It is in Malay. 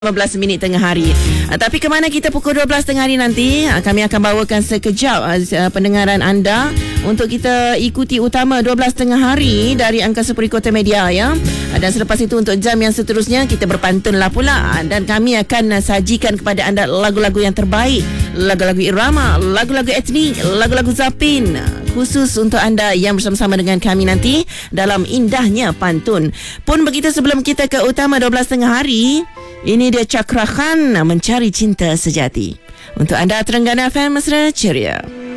15 minit tengah hari. Tapi ke mana kita pukul 12 tengah hari nanti, kami akan bawakan sekejap pendengaran anda untuk kita ikuti utama 12 tengah hari dari Angkasa Puri Kota Media ya. Dan selepas itu untuk jam yang seterusnya kita berpantunlah pula dan kami akan sajikan kepada anda lagu-lagu yang terbaik, lagu-lagu irama, lagu-lagu etnik, lagu-lagu zapin khusus untuk anda yang bersama-sama dengan kami nanti dalam indahnya pantun. Pun begitu sebelum kita ke utama 12 tengah hari, ini dia Cakra Khan Mencari Cinta Sejati. Untuk anda Terengganu FM Mesra Ceria.